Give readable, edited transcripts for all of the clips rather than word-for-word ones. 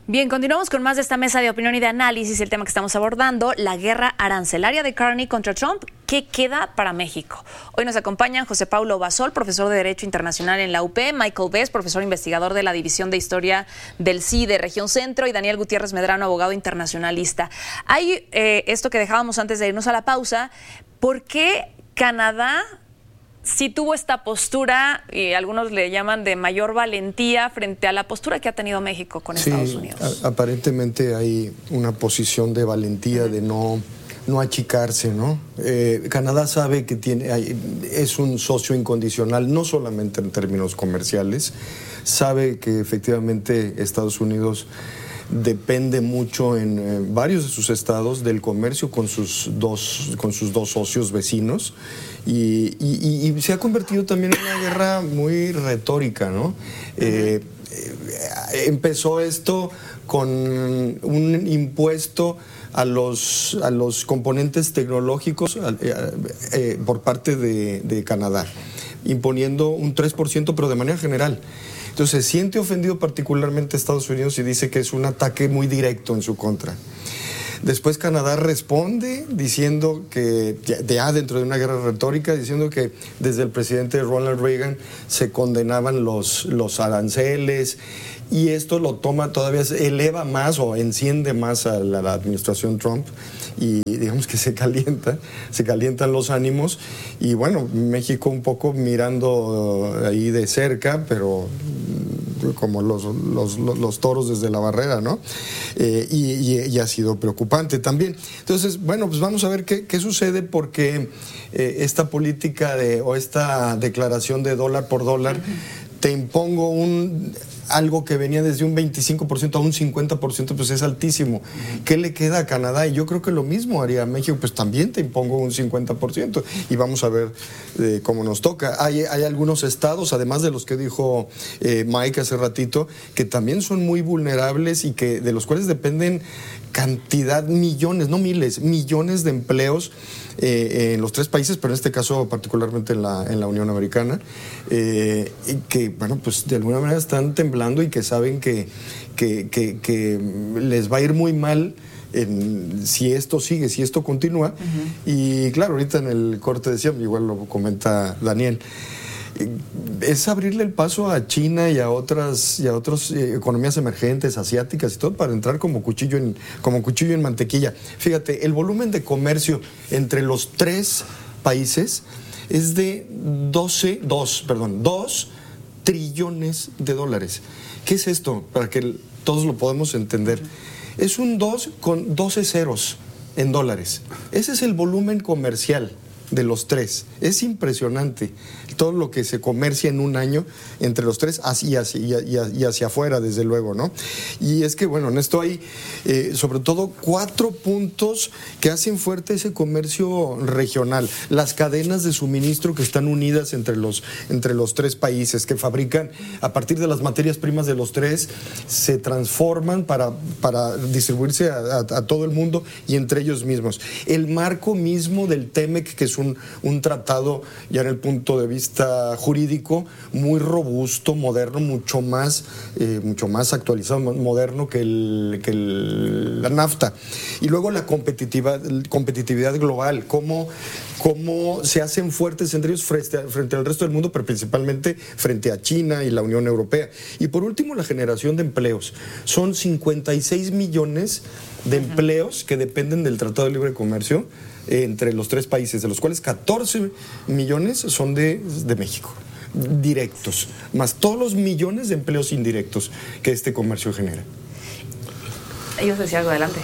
Bien, continuamos con más de esta mesa de opinión y de análisis. El tema que estamos abordando, la guerra arancelaria de Carney contra Trump. ¿Qué queda para México? Hoy nos acompañan José Paulo Basol, profesor de Derecho Internacional en la UP, Michael Best, profesor investigador de la División de Historia del CIDE Región Centro, y Daniel Gutiérrez Medrano, abogado internacionalista. Hay esto que dejábamos antes de irnos a la pausa. ¿Por qué Canadá sí tuvo esta postura, y algunos le llaman de mayor valentía, frente a la postura que ha tenido México con Estados Unidos? Aparentemente hay una posición de valentía, de no achicarse, ¿no? Canadá sabe que es un socio incondicional, no solamente en términos comerciales, sabe que efectivamente Estados Unidos depende mucho en varios de sus estados del comercio con sus dos socios vecinos, y se ha convertido también en una guerra muy retórica, ¿no? Empezó esto con un impuesto a los componentes tecnológicos por parte de Canadá, imponiendo un 3%, pero de manera general. Entonces se siente ofendido particularmente Estados Unidos y dice que es un ataque muy directo en su contra. Después Canadá responde diciendo que, ya dentro de una guerra retórica, diciendo que desde el presidente Ronald Reagan se condenaban los aranceles, y esto lo toma todavía, eleva más o enciende más a la administración Trump, y digamos que se calientan los ánimos. Y bueno, México un poco mirando ahí de cerca, pero como los toros desde la barrera, ¿no? Y ha sido preocupante también. Entonces, bueno, pues vamos a ver qué sucede, porque esta política o esta declaración de dólar por dólar, te impongo algo que venía desde un 25% a un 50%, pues es altísimo. ¿Qué le queda a Canadá? Y yo creo que lo mismo haría México, pues también te impongo un 50%, y vamos a ver cómo nos toca. Hay algunos estados, además de los que dijo Mike hace ratito, que también son muy vulnerables y de los cuales dependen millones, no miles, millones de empleos en los tres países, pero en este caso particularmente en la Unión Americana, y que, bueno, pues de alguna manera están temblando y que saben que les va a ir muy mal si esto sigue, si esto continúa. Y claro, ahorita en el corte decía, igual lo comenta Daniel, es abrirle el paso a China y a otras economías emergentes, asiáticas y todo, para entrar como cuchillo en mantequilla. Fíjate, el volumen de comercio entre los tres países es de 2 trillones de dólares. ¿Qué es esto? Para que todos lo podamos entender. Es un 2 con 12 ceros en dólares. Ese es el volumen comercial de los tres. Es impresionante todo lo que se comercia en un año entre los tres, y hacia afuera, desde luego, ¿no? Y es que, bueno, en esto hay sobre todo 4 puntos que hacen fuerte ese comercio regional. Las cadenas de suministro que están unidas entre los tres países, que fabrican a partir de las materias primas de los tres, se transforman para distribuirse a todo el mundo y entre ellos mismos. El marco mismo del TEMEC, que es un tratado ya en el punto de vista jurídico muy robusto, moderno, mucho más actualizado, moderno que la NAFTA. Y luego la competitividad global, cómo se hacen fuertes entre ellos frente al resto del mundo, pero principalmente frente a China y la Unión Europea. Y por último, la generación de empleos. Son 56 millones de empleos que dependen del Tratado de Libre Comercio entre los tres países, de los cuales 14 millones son de México, directos, más todos los millones de empleos indirectos que este comercio genera. Ellos decían algo, adelante.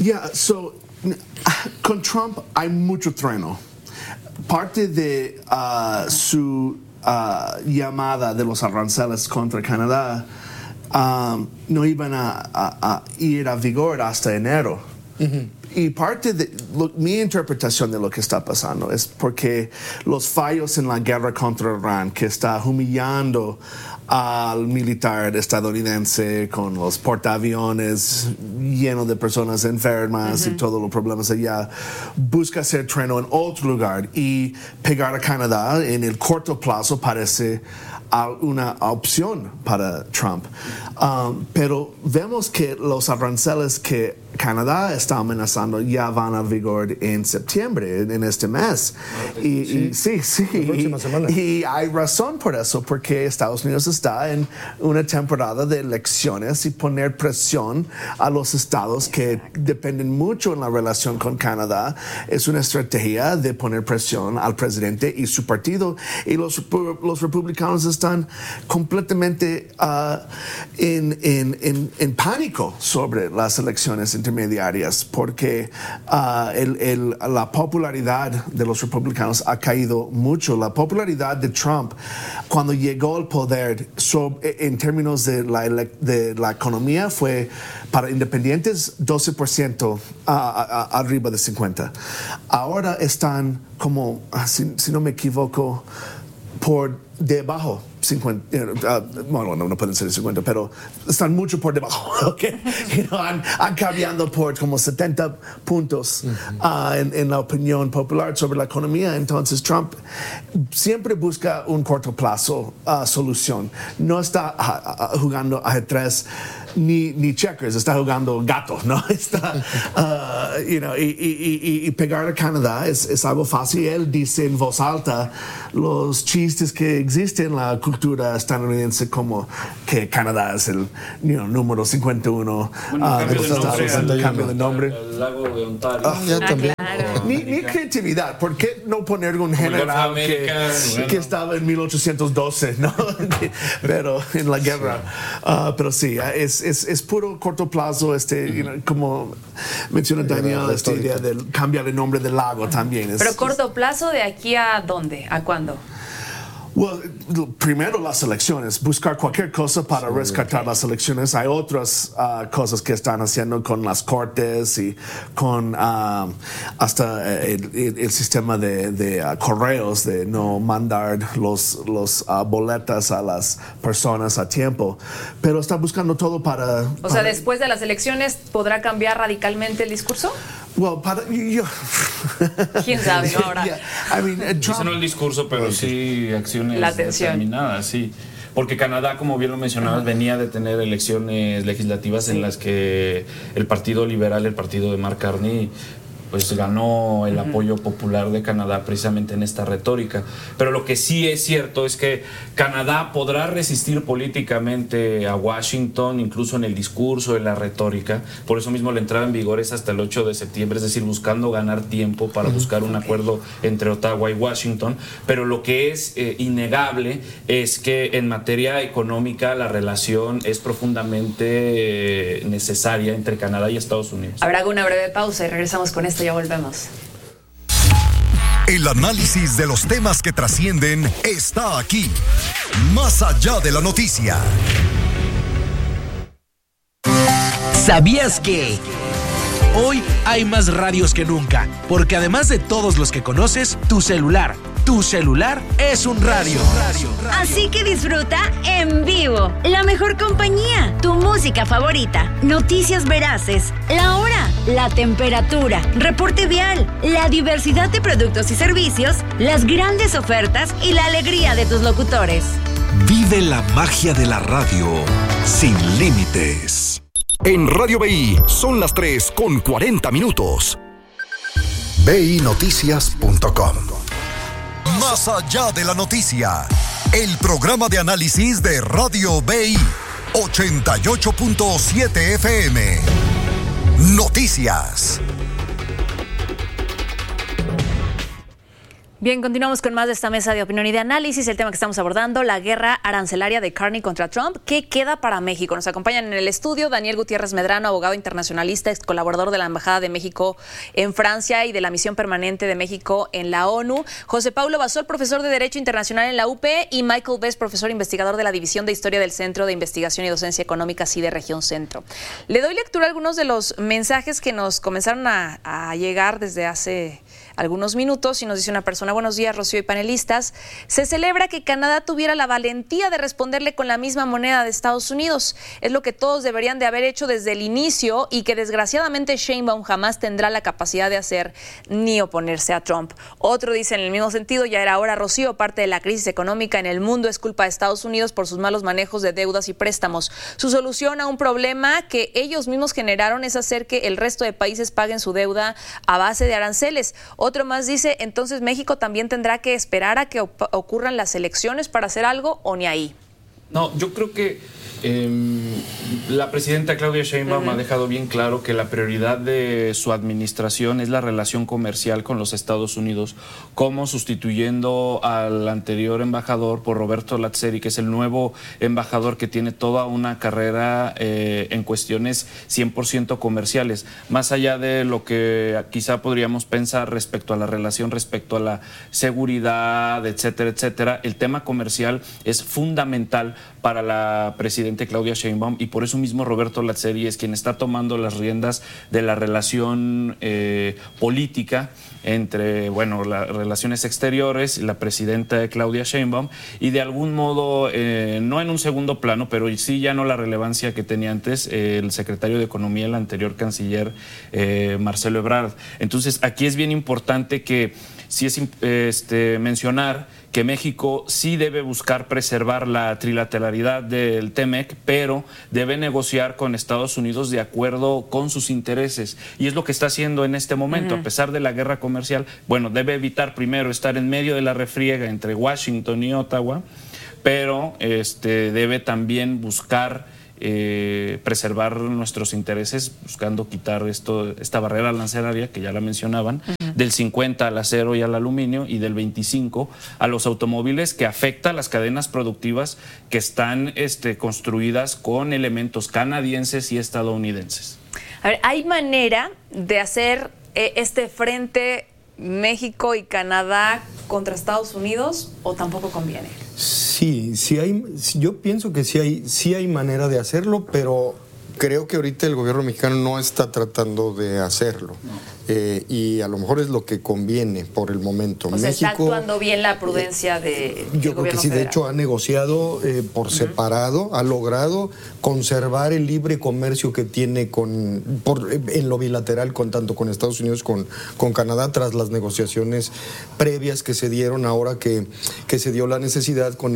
Con Trump hay mucho trueno. Parte de su llamada de los aranceles contra Canadá no iban a ir a vigor hasta enero. Y parte de mi interpretación de lo que está pasando es porque los fallos en la guerra contra Irán, que está humillando al militar estadounidense con los portaaviones llenos de personas enfermas y todos los problemas allá, busca hacer trueno en otro lugar y pegar a Canadá en el corto plazo parece una opción para Trump. Pero vemos que los aranceles que Canadá está amenazando ya van a vigor en septiembre, en este mes. Y sí. La próxima semana. Y hay razón por eso, porque Estados Unidos está en una temporada de elecciones y poner presión a los estados que dependen mucho en la relación con Canadá es una estrategia de poner presión al presidente y su partido. Y los republicanos están completamente en pánico sobre las elecciones intermediarias, porque la popularidad de los republicanos ha caído mucho. La popularidad de Trump cuando llegó al poder en términos de la economía fue para independientes 12% arriba de 50%. Ahora están como, si no me equivoco, por debajo 50, bueno, no pueden ser 50, pero están mucho por debajo, ¿okay? Han cambiado por como 70 puntos en la opinión popular sobre la economía. Entonces Trump siempre busca un corto plazo solución. No está jugando ajedrez ni checkers, está jugando gato, ¿no? Está, y pegar a Canadá es algo fácil. Él dice en voz alta los chistes que existen en la cultura estadounidense, como que Canadá es el número 51 de los estados. Cambio de nombre. El lago de Ontario. Ya también. Claro. Ni creatividad. ¿Por qué no poner un general que estaba en 1812, ¿no? Pero en la guerra. Pero sí, es puro corto plazo. Como menciona Daniel, esta idea de cambiar el nombre del lago también. Pero corto plazo, ¿de aquí a dónde? ¿A cuándo? Well, primero las elecciones, buscar cualquier cosa para rescatar las elecciones. Hay otras cosas que están haciendo con las cortes y con hasta el sistema de correos, de no mandar los boletas a las personas a tiempo. Pero está buscando todo para... O sea, después de las elecciones, ¿podrá cambiar radicalmente el discurso? Well, ¿Quién sabe? No, ahora. Eso no el discurso, pero sí acciones determinadas, sí. Porque Canadá, como bien lo mencionabas, venía de tener elecciones legislativas en las que el Partido Liberal, el partido de Mark Carney, pues ganó el apoyo popular de Canadá precisamente en esta retórica. Pero lo que sí es cierto es que Canadá podrá resistir políticamente a Washington, incluso en el discurso, en la retórica. Por eso mismo la entrada en vigor es hasta el 8 de septiembre, es decir, buscando ganar tiempo para buscar un acuerdo entre Ottawa y Washington. Pero lo que es innegable es que en materia económica la relación es profundamente necesaria entre Canadá y Estados Unidos. Habrá una breve pausa y regresamos con esto. Ya volvemos. El análisis de los temas que trascienden está aquí, más allá de la noticia. ¿Sabías que hoy hay más radios que nunca? Porque además de todos los que conoces, tu celular es un radio. Así que disfruta en vivo la mejor compañía, tu música favorita, noticias veraces, la hora, la temperatura, reporte vial, la diversidad de productos y servicios, las grandes ofertas y la alegría de tus locutores. Vive la magia de la radio sin límites. En Radio BI son las 3:40. BINoticias.com. Más allá de la noticia, el programa de análisis de Radio BI 88.7 FM. Noticias. Bien, continuamos con más de esta mesa de opinión y de análisis. El tema que estamos abordando, la guerra arancelaria de Carney contra Trump. ¿Qué queda para México? Nos acompañan en el estudio Daniel Gutiérrez Medrano, abogado internacionalista, ex colaborador de la Embajada de México en Francia y de la Misión Permanente de México en la ONU. José Paulo Basol, profesor de Derecho Internacional en la UP, y Michael Best, profesor investigador de la División de Historia del Centro de Investigación y Docencia Económica, CIDE Región Centro. Le doy lectura a algunos de los mensajes que nos comenzaron a llegar desde hace algunos minutos y nos dice una persona: buenos días, Rocío y panelistas. Se celebra que Canadá tuviera la valentía de responderle con la misma moneda de Estados Unidos. Es lo que todos deberían de haber hecho desde el inicio y que desgraciadamente Sheinbaum jamás tendrá la capacidad de hacer ni oponerse a Trump. Otro dice en el mismo sentido: ya era hora, Rocío, parte de la crisis económica en el mundo es culpa de Estados Unidos por sus malos manejos de deudas y préstamos. Su solución a un problema que ellos mismos generaron es hacer que el resto de países paguen su deuda a base de aranceles. Otro más dice: entonces México también tendrá que esperar a que ocurran las elecciones para hacer algo, o ni ahí. No, yo creo que la presidenta Claudia Sheinbaum ha dejado bien claro que la prioridad de su administración es la relación comercial con los Estados Unidos, como sustituyendo al anterior embajador por Roberto Lazzeri, que es el nuevo embajador que tiene toda una carrera en cuestiones 100% comerciales, más allá de lo que quizá podríamos pensar respecto a la relación, respecto a la seguridad, etcétera, etcétera. El tema comercial es fundamental para la presidenta Claudia Sheinbaum, y por eso mismo Roberto Lazzeri es quien está tomando las riendas de la relación política entre, bueno, las relaciones exteriores y la presidenta Claudia Sheinbaum, y de algún modo, no en un segundo plano, pero sí ya no la relevancia que tenía antes el secretario de Economía, el anterior canciller Marcelo Ebrard. Entonces, aquí es bien importante que sí es mencionar que México sí debe buscar preservar la trilateralidad del TEMEC, pero debe negociar con Estados Unidos de acuerdo con sus intereses. Y es lo que está haciendo en este momento, a pesar de la guerra comercial. Bueno, debe evitar primero estar en medio de la refriega entre Washington y Ottawa, pero debe también buscar preservar nuestros intereses, buscando quitar esta barrera arancelaria que ya la mencionaban, del 50 al acero y al aluminio, y del 25 a los automóviles, que afecta a las cadenas productivas que están construidas con elementos canadienses y estadounidenses. A ver, ¿hay manera de hacer este frente México y Canadá contra Estados Unidos, o tampoco conviene? Sí hay, yo pienso que sí hay manera de hacerlo, pero creo que ahorita el gobierno mexicano no está tratando de hacerlo. Y a lo mejor es lo que conviene por el momento. O sea, México, ¿está actuando bien la prudencia de yo creo que sí, federal? De hecho ha negociado por separado, ha logrado conservar el libre comercio que tiene en lo bilateral tanto con Estados Unidos como con Canadá, tras las negociaciones previas que se dieron ahora que se dio la necesidad con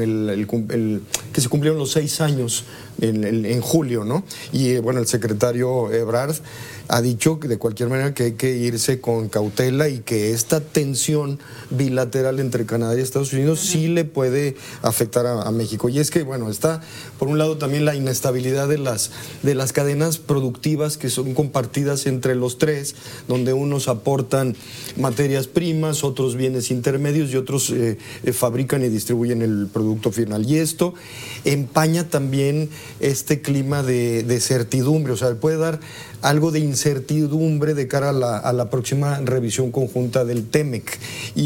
que se cumplieron los 6 años en julio, ¿no? Y bueno, el secretario Ebrard ha dicho que de cualquier manera que hay que irse con cautela y que esta tensión bilateral entre Canadá y Estados Unidos sí le puede afectar a México. Y es que, bueno, está por un lado también la inestabilidad de las cadenas productivas que son compartidas entre los tres, donde unos aportan materias primas, otros bienes intermedios y otros fabrican y distribuyen el producto final. Y esto empaña también este clima de certidumbre, o sea, puede dar algo de incertidumbre de cara a la próxima revisión conjunta del TEMEC.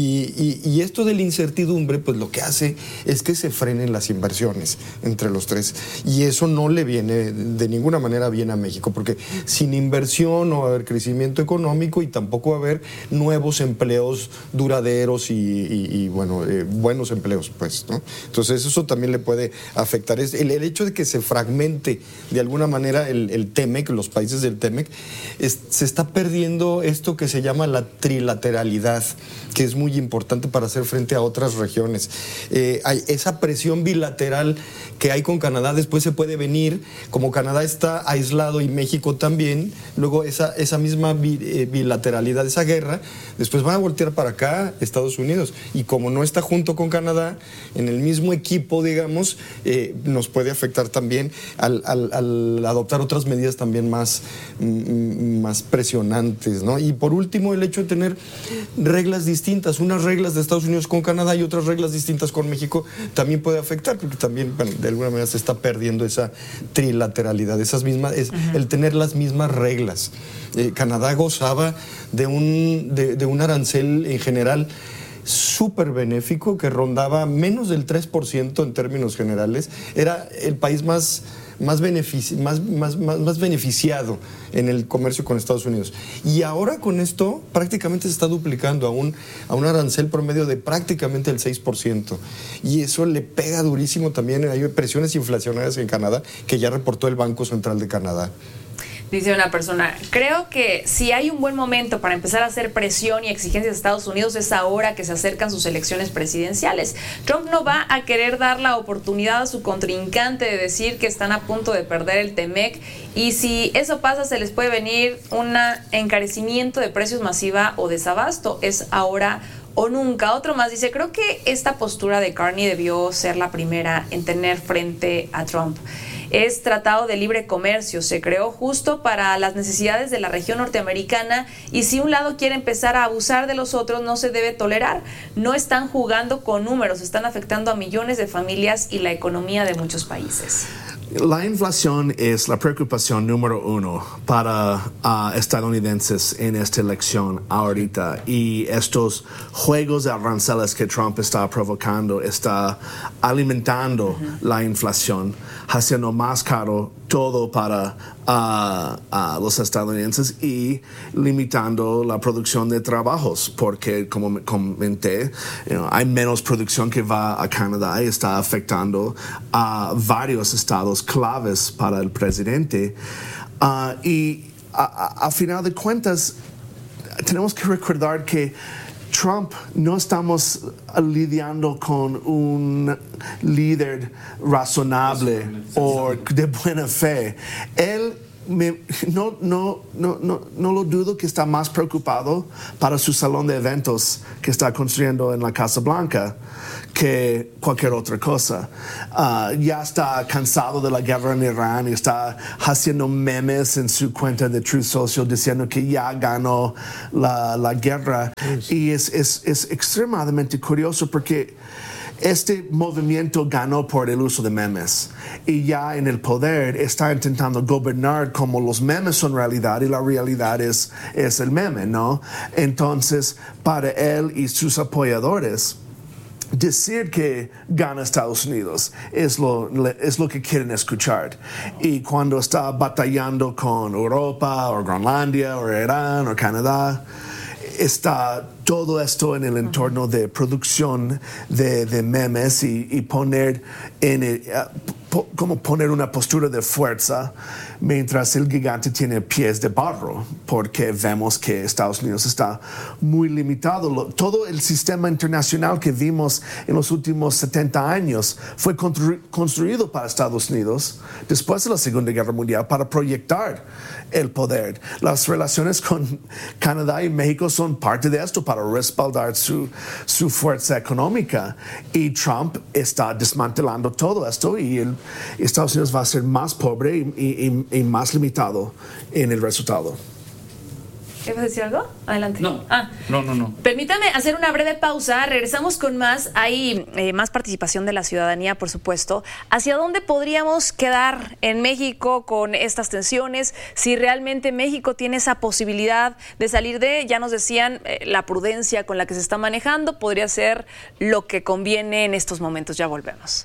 Y esto de la incertidumbre, pues lo que hace es que se frenen las inversiones entre los tres. Y eso no le viene de ninguna manera bien a México, porque sin inversión no va a haber crecimiento económico y tampoco va a haber nuevos empleos duraderos y buenos empleos, pues, ¿no? Entonces eso también le puede afectar. El hecho de que se fragmente de alguna manera el TEMEC, los países del TEMEC, se está perdiendo esto que se llama la trilateralidad, que es muy importante para hacer frente a otras regiones. Hay esa presión bilateral que hay con Canadá, después se puede venir, como Canadá está aislado y México también, luego esa misma bilateralidad, esa guerra, después van a voltear para acá Estados Unidos, y como no está junto con Canadá, en el mismo equipo, digamos, nos puede afectar también al adoptar otras medidas también más presionantes, ¿no? Y por último, el hecho de tener reglas distintas, unas reglas de Estados Unidos con Canadá y otras reglas distintas con México, también puede afectar, porque también, bueno, de alguna manera se está perdiendo esa trilateralidad, el tener las mismas reglas. Canadá gozaba de un arancel en general súper benéfico que rondaba menos del 3% en términos generales. Era el país más más beneficiado en el comercio con Estados Unidos. Y ahora con esto prácticamente se está duplicando a un arancel promedio de prácticamente el 6%. Y eso le pega durísimo también. Hay presiones inflacionarias en Canadá que ya reportó el Banco Central de Canadá. Dice una persona, creo que si hay un buen momento para empezar a hacer presión y exigencias a Estados Unidos es ahora que se acercan sus elecciones presidenciales. Trump no va a querer dar la oportunidad a su contrincante de decir que están a punto de perder el TEMEC, y si eso pasa se les puede venir un encarecimiento de precios masiva o desabasto. Es ahora o nunca. Otro más dice, creo que esta postura de Carney debió ser la primera en tener frente a Trump. Es tratado de libre comercio, se creó justo para las necesidades de la región norteamericana, y si un lado quiere empezar a abusar de los otros no se debe tolerar. No están jugando con números, están afectando a millones de familias y la economía de muchos países. La inflación es la preocupación número uno para estadounidenses en esta elección ahorita, y estos juegos de aranceles que Trump está provocando está alimentando la inflación, haciendo más caro todo para los estadounidenses y limitando la producción de trabajos, porque como me comenté, hay menos producción que va a Canadá y está afectando a varios estados claves para el presidente. Y a final de cuentas tenemos que recordar que Trump no estamos lidiando con un líder razonable o de buena fe. Él no lo dudo que está más preocupado para su salón de eventos que está construyendo en la Casa Blanca que cualquier otra cosa. Ya está cansado de la guerra en Irán y está haciendo memes en su cuenta de Truth Social diciendo que ya ganó la guerra. Y es extremadamente curioso porque este movimiento ganó por el uso de memes, y ya en el poder está intentando gobernar como los memes son realidad y la realidad es el meme, ¿no? Entonces, para él y sus apoyadores, decir que gana Estados Unidos es lo que quieren escuchar. Y cuando está batallando con Europa o Groenlandia o Irán o Canadá, está todo esto en el entorno de producción de memes y poner como poner una postura de fuerza mientras el gigante tiene pies de barro, porque vemos que Estados Unidos está muy limitado. Todo el sistema internacional que vimos en los últimos 70 años fue construido para Estados Unidos después de la Segunda Guerra Mundial para proyectar el poder. Las relaciones con Canadá y México son parte de esto para respaldar su fuerza económica, y Trump está desmantelando todo esto, y Estados Unidos va a ser más pobre y más limitado en el resultado. ¿Quieres decir algo? Adelante. No. Permítame hacer una breve pausa. Regresamos con más. Hay más participación de la ciudadanía, por supuesto. ¿Hacia dónde podríamos quedar en México con estas tensiones? Si realmente México tiene esa posibilidad de salir ya nos decían, la prudencia con la que se está manejando podría ser lo que conviene en estos momentos. Ya volvemos.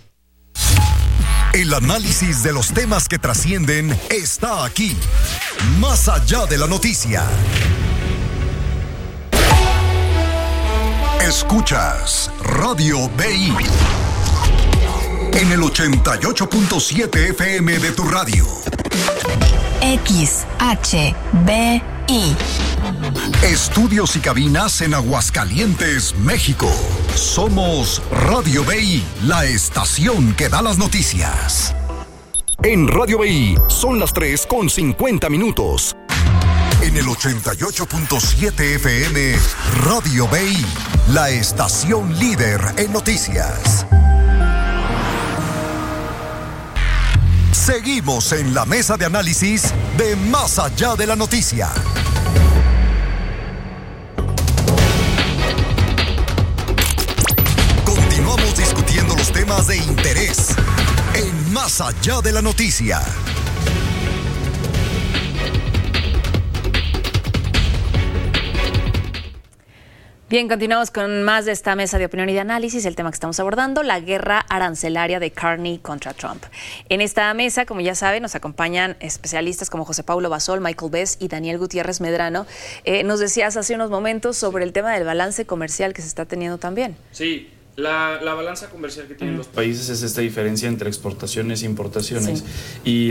El análisis de los temas que trascienden está aquí, más allá de la noticia. Escuchas Radio BI en el 88.7 FM de tu radio. XHBI. Estudios y cabinas en Aguascalientes, México. Somos Radio BI, la estación que da las noticias. En Radio BI son las 3:50. En el 88.7 FM, Radio BI, la estación líder en noticias. Seguimos en la mesa de análisis de Más Allá de la Noticia. Continuamos discutiendo los temas de interés en Más Allá de la Noticia. Bien, continuamos con más de esta mesa de opinión y de análisis. El tema que estamos abordando, la guerra arancelaria de Carney contra Trump. En esta mesa, como ya saben, nos acompañan especialistas como José Paulo Basol, Michael Bess y Daniel Gutiérrez Medrano. Nos decías hace unos momentos sobre el tema del balance comercial que se está teniendo también. Sí. La balanza comercial que tienen los países es esta diferencia entre exportaciones e importaciones, y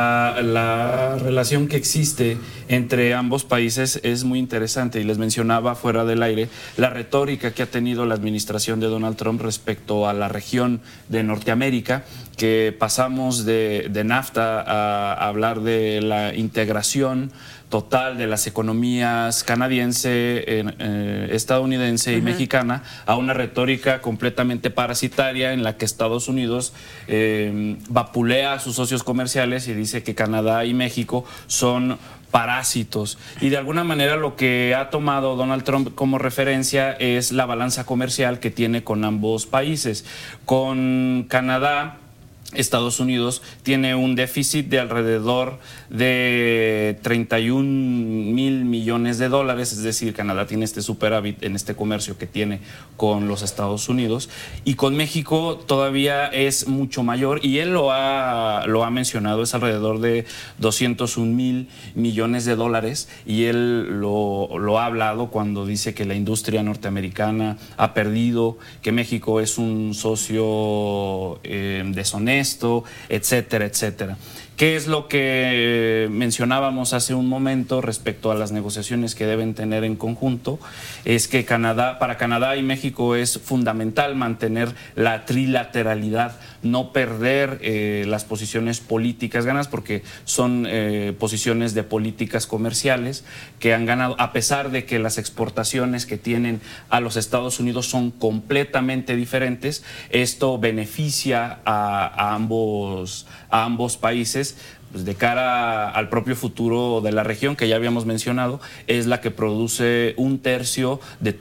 la relación que existe entre ambos países es muy interesante, y les mencionaba fuera del aire la retórica que ha tenido la administración de Donald Trump respecto a la región de Norteamérica, que pasamos de NAFTA a hablar de la integración total de las economías canadiense, estadounidense y mexicana, a una retórica completamente parasitaria en la que Estados Unidos vapulea a sus socios comerciales y dice que Canadá y México son parásitos. Y de alguna manera lo que ha tomado Donald Trump como referencia es la balanza comercial que tiene con ambos países. Con Canadá, Estados Unidos tiene un déficit de alrededor de 31,000 millones de dólares, es decir, Canadá tiene este superávit en este comercio que tiene con los Estados Unidos, y con México todavía es mucho mayor, y él lo ha mencionado, es alrededor de 201,000 millones de dólares, y él lo ha hablado cuando dice que la industria norteamericana ha perdido, que México es un socio deshonesto, etcétera, etcétera. ¿Qué es lo que mencionábamos hace un momento respecto a las negociaciones que deben tener en conjunto? Es que para Canadá y México es fundamental mantener la trilateralidad, no perder las posiciones políticas ganadas, porque son posiciones de políticas comerciales que han ganado, a pesar de que las exportaciones que tienen a los Estados Unidos son completamente diferentes. Esto beneficia a ambos países. Pues de cara al propio futuro de la región, que ya habíamos mencionado, es la que produce 1/3 de